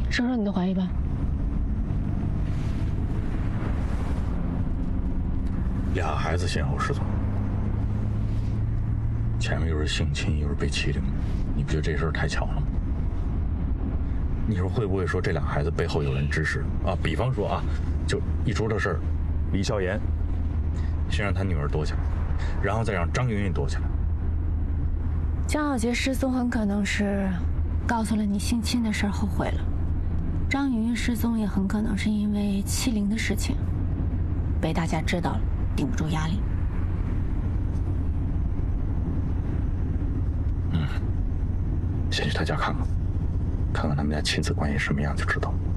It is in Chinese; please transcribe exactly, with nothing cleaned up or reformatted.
说说你的怀疑吧。 俩孩子先后失踪，前面又是性侵，又是被欺凌，你不觉得这事儿太巧了吗？你说会不会说这俩孩子背后有人指使啊？比方说啊，就一出这事儿，李笑言先让他女儿躲起来，然后再让张云云躲起来。 江小杰失踪很可能是告诉了你性侵的事后悔了，张云云失踪也很可能是因为欺凌的事情被大家知道了，顶不住压力。 嗯，先去他家看看，看看他们家亲子关系什么样就知道了。